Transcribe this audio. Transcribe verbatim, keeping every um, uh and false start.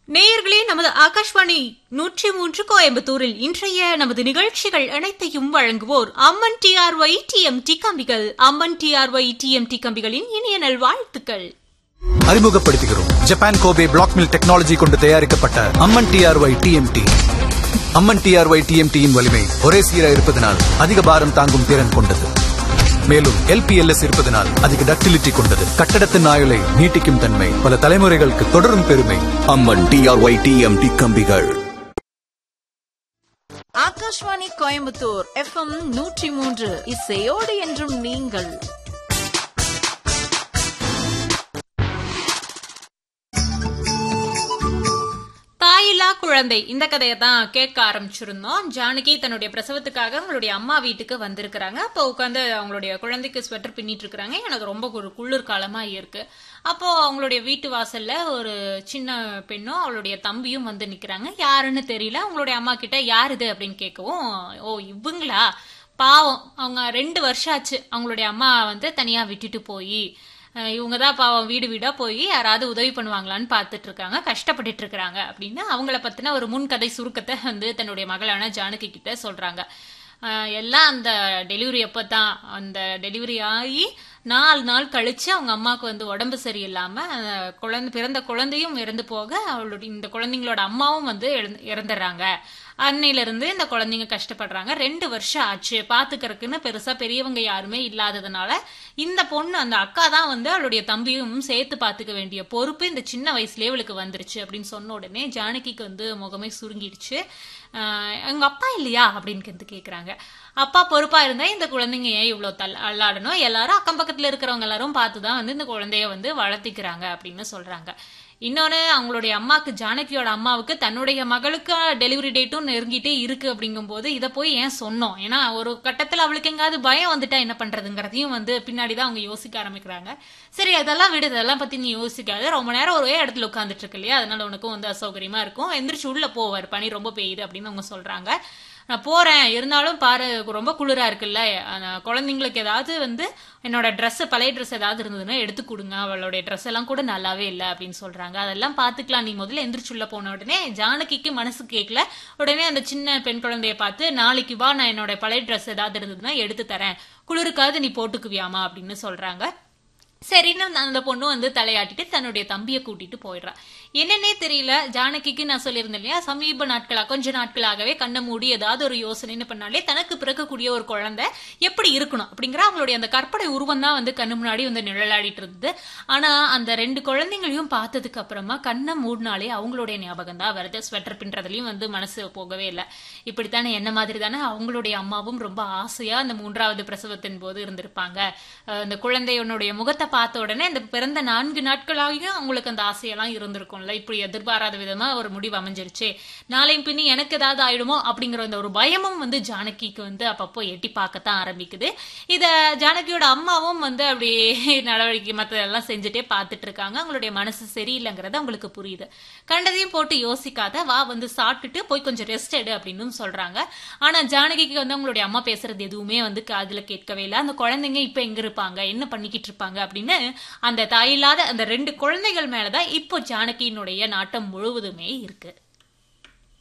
நேயர்களே, நமது ஆகாஷ்வாணி நூற்றி மூன்று கோயம்புத்தூரில் இன்றைய நமது நிகழ்ச்சிகள் அனைத்தையும் வழங்குவோர் அம்மன் டிஆர்ஒய் டிஎம்டி கம்பிகள். அம்மன் டிஆர்ஒய் டிஎம்டி கம்பிகளின் இனிய நல்வாழ்த்துக்கள். அறிமுகப்படுத்துகிறோம் Japan Kobe black mill technology கொண்டு தயாரிக்கப்பட்ட அம்மன் டிஆர்ஒய் டிஎம்டி. அம்மன் டிஆர்ஒய் டிஎம்டியின் வலிமை ஒரே சீராக இருப்பதனால் அதிக பாரம் தாங்கும் திறன் கொண்டது. மேலும் எல்பிஎல்எஸ் இருப்பதனால் அதிக டக்டிலிட்டி கொண்டது. கட்டடத்தின் ஆயுளை நீட்டிக்கும் தன்மை, பல தலைமுறைகளுக்கு தொடரும் பெருமை. அம்மன் டிஆர்ஒய் டிஎம்டி கம்பிகள். ஆகாஷ்வாணி கோயம்புத்தூர் எஃப்எம் நூற்றி மூன்று இசையோடு என்றும் நீங்கள். தாயில்லா குழந்தை இந்த கதையை தான் கேட்க ஆரம்பிச்சிருந்தோம். ஜானகி தன்னுடைய பிரசவத்துக்காக அவங்களுடைய அம்மா வீட்டுக்கு வந்திருக்கிறாங்க. அப்போ உட்காந்து அவங்களுடைய குழந்தைக்கு ஸ்வெட்டர் பின்னிட்டு இருக்கிறாங்க. எனக்கு ரொம்ப ஒரு குளிர் காலமா இருக்கு. அப்போ அவங்களுடைய வீட்டு வாசல்ல ஒரு சின்ன பெண்ணும் அவளுடைய தம்பியும் வந்து நிக்கிறாங்க. யாருன்னு தெரியல. அவங்களுடைய அம்மா கிட்ட யார் இது அப்படின்னு கேட்கவும், ஓ இவங்களா, பாவம் அவங்க ரெண்டு வருஷம் ஆச்சு அவங்களுடைய அம்மா வந்து தனியா விட்டுட்டு போய், இவங்கதான் பாவம் வீடு வீடா போய் யாராவது உதவி பண்ணுவாங்களான்னு பாத்துட்டு இருக்காங்க, கஷ்டப்பட்டுட்டு இருக்காங்க அப்படின்னு அவங்கள பத்தின ஒரு முன்கதை சுருக்கத்தை வந்து தன்னுடைய மகளான ஜானகி கிட்ட சொல்றாங்க. எல்லாம் அந்த டெலிவரி அப்பதான், அந்த டெலிவரி ஆகி நாலு நாள் கழிச்சு அவங்க அம்மாவுக்கு வந்து உடம்பு சரியில்லாம குழந்தை பிறந்த குழந்தையும் இறந்து போக அவளுடைய இந்த குழந்தைங்களோட அம்மாவும் வந்து இறந்துடுறாங்க. அன்னையில இருந்து இந்த குழந்தைங்க கஷ்டப்படுறாங்க. ரெண்டு வருஷம் ஆச்சு. பாத்துக்கிறதுக்குன்னு பெருசா பெரியவங்க யாருமே இல்லாததுனால இந்த பொண்ணு, அந்த அக்கா தான் வந்து அவளுடைய தம்பியும் சேர்த்து பாத்துக்க வேண்டிய பொறுப்பு இந்த சின்ன வயசுலயே அவளுக்கு வந்துருச்சு அப்படின்னு சொன்ன உடனே ஜானகிக்கு வந்து முகமே சுருங்கிடுச்சு. ஆஹ் எங்க அப்பா இல்லையா அப்படின்னு கேக்குறாங்க. அப்பா பொறுப்பா இருந்தா இந்த குழந்தைங்க ஏன் இவ்வளவு தள்ள அல்லாடணும், எல்லாரும் அக்கம் பக்கத்துல இருக்கிறவங்க எல்லாரும் பார்த்துதான் வந்து இந்த குழந்தைய வந்து வளர்த்திக்கிறாங்க அப்படின்னு சொல்றாங்க. இன்னொன்னு, அவங்களுடைய அம்மாக்கு, ஜானகியோட அம்மாவுக்கு தன்னுடைய மகளுக்கு டெலிவரி டேட்டும் நெருங்கிட்டே இருக்கு அப்படிங்கும் போது இதை போய் ஏன் சொன்னோம்? ஏன்னா ஒரு கட்டத்துல அவளுக்கு எங்காவது பயம் வந்துட்டா என்ன பண்றதுங்கிறதையும் வந்து பின்னாடிதான் அவங்க யோசிக்க ஆரம்பிக்கிறாங்க. சரி அதெல்லாம் விடு, அதெல்லாம் பத்தி நீ யோசிக்காது, ரொம்ப நேரம் ஒரே இடத்துல உட்காந்துட்டு இருக்கு இல்லையா, அதனால உனக்கும் வந்து அசௌகரியமா இருக்கும், எந்திரிச்சு உள்ள போவார், பனி ரொம்ப பெய்யுது அப்படின்னு அவங்க சொல்றாங்க. நான் போறேன், இருந்தாலும் பாரு ரொம்ப குளிரா இருக்குல்ல, குழந்தைங்களுக்கு ஏதாவது வந்து என்னோட ட்ரெஸ், பழைய ட்ரெஸ் ஏதாவது இருந்ததுன்னா எடுத்து கொடுங்க, அவளுடைய ட்ரெஸ் எல்லாம் கூட நல்லாவே இல்லை அப்படின்னு சொல்றாங்க. அதெல்லாம் பாத்துக்கலாம், நீ முதல்ல எந்திரிச்சுள்ள போன உடனே ஜானகிக்கு மனசு கேட்கல. உடனே அந்த சின்ன பெண் குழந்தைய பார்த்து, நாளைக்கு வா, நான் என்னோட பழைய ட்ரெஸ் ஏதாவது இருந்ததுன்னா எடுத்து தரேன், குளிருக்காவது நீ போட்டுக்குவியாமா அப்படின்னு சொல்றாங்க. சரின்னு அந்த பொண்ணு வந்து தலையாட்டிட்டு தன்னுடைய தம்பியை கூட்டிட்டு போயிடுறா. என்னன்னே தெரியல ஜானகிக்கு. நான் சொல்லியிருந்தேன் இல்லையா, சமீப நாட்களா கொஞ்ச நாட்களாகவே கண்ணை மூடி ஏதாவது ஒரு யோசனைன்னு பண்ணாலே தனக்கு பிறக்கக்கூடிய ஒரு குழந்தை எப்படி இருக்கணும் அப்படிங்கிற அவங்களுடைய அந்த கற்பனை உருவம் தான் வந்து கண்ணு முன்னாடி வந்து நிழலாடிட்டு இருந்தது. ஆனா அந்த ரெண்டு குழந்தைங்களையும் பார்த்ததுக்கு அப்புறமா கண்ணை மூடினாலே அவங்களுடைய ஞாபகம் தான் வருது. ஸ்வெட்டர் பின்றதுலயும் வந்து மனசு போகவே இல்லை. இப்படித்தானே என்ன மாதிரி தானே அவங்களுடைய அம்மாவும் ரொம்ப ஆசையா அந்த மூன்றாவது பிரசவத்தின் போது இருந்திருப்பாங்க. அந்த குழந்தையனுடைய முகத்தை பார்த்த உடனே இந்த பிறந்த நான்கு நாட்களாகியும் அவங்களுக்கு அந்த ஆசையெல்லாம் இருந்திருக்கும்ல. இப்படி எதிர்பாராத விதமா ஒரு முடிவு அமைஞ்சிருச்சு, நாளையும் பின்னி எனக்கு ஏதாவது ஆயிடுமோ அப்படிங்கிற அந்த ஒரு பயமும் வந்து ஜானகிக்கு வந்து அப்பப்போ எட்டி பார்க்கத்தான் ஆரம்பிக்குது. இத ஜானகியோட அம்மாவும் வந்து அப்படியே நடவடிக்கை மற்றதெல்லாம் செஞ்சுட்டே பார்த்துட்டு இருக்காங்க. அவங்களுடைய மனசு சரியில்லைங்கிறது அவங்களுக்கு புரியுது. கண்டதையும் போட்டு யோசிக்காத, வா வந்து சாப்பிட்டுட்டு போய் கொஞ்சம் ரெஸ்ட் எடு அப்படின்னு சொல்றாங்க. ஆனா ஜானகிக்கு வந்து அவங்களுடைய அம்மா பேசுறது எதுவுமே வந்து காதுல கேட்கவே இல்லை. அந்த குழந்தைங்க இப்ப எங்க இருப்பாங்க, என்ன பண்ணிக்கிட்டு இருப்பாங்க அப்படின்னு அந்த தாயில்லாத அந்த ரெண்டு குழந்தைகள் மேலதான் இப்போ ஜானகியினுடைய நாட்டம் முழுவதுமே இருக்கு.